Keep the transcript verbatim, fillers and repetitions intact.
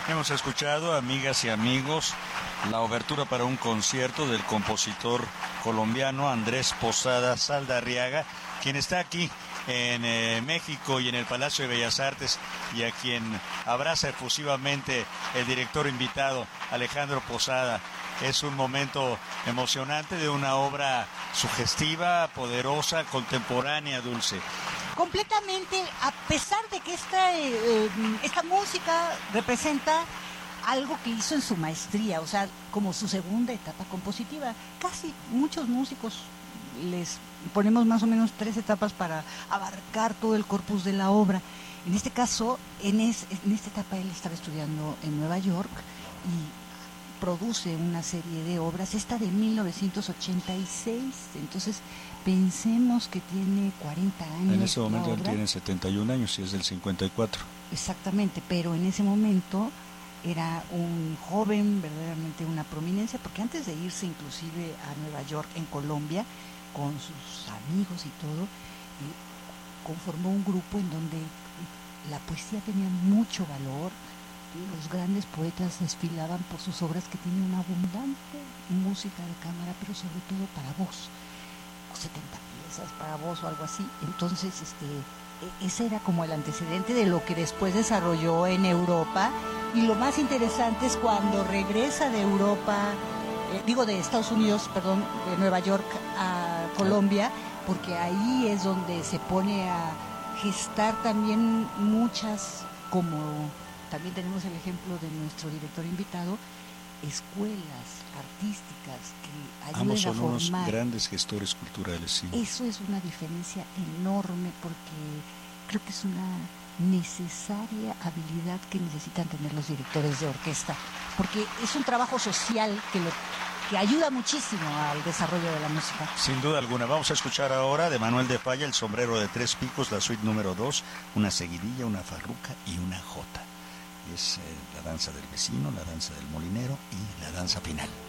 Hemos escuchado, amigas y amigos, la obertura para un concierto del compositor colombiano Andrés Posada Saldarriaga, quien está aquí en eh, México y en el Palacio de Bellas Artes, y a quien abraza efusivamente el director invitado, Alejandro Posada. Es un momento emocionante de una obra sugestiva, poderosa, contemporánea, Dulce. Completamente, a pesar de que esta, eh, esta música representa algo que hizo en su maestría, o sea, como su segunda etapa compositiva. Casi muchos músicos les ponemos más o menos tres etapas para abarcar todo el corpus de la obra. En este caso, en, es, en esta etapa él estaba estudiando en Nueva York y produce una serie de obras, esta de mil novecientos ochenta y seis, entonces pensemos que tiene cuarenta años. En ese momento él tiene setenta y un años y es del cincuenta y cuatro. Exactamente, pero en ese momento era un joven, verdaderamente una prominencia, porque antes de irse inclusive a Nueva York, en Colombia, con sus amigos y todo, eh, conformó un grupo en donde la poesía tenía mucho valor. Los grandes poetas desfilaban por sus obras, que tienen una abundante música de cámara, pero sobre todo para voz, setenta piezas para voz o algo así. Entonces este ese era como el antecedente de lo que después desarrolló en Europa, y lo más interesante es cuando regresa de Europa, eh, digo de Estados Unidos, perdón, de Nueva York a Colombia, porque ahí es donde se pone a gestar también muchas, como también tenemos el ejemplo de nuestro director invitado, escuelas artísticas que ayudan Ambos son a formar. unos grandes gestores culturales, sí. Eso es una diferencia enorme, porque creo que es una necesaria habilidad que necesitan tener los directores de orquesta, porque es un trabajo social que lo que ayuda muchísimo al desarrollo de la música. Sin duda alguna. Vamos a escuchar ahora de Manuel de Falla, El sombrero de tres picos, la suite número dos, una seguidilla, una farruca y una jota. Es eh, la danza del vecino, la danza del molinero y la danza final.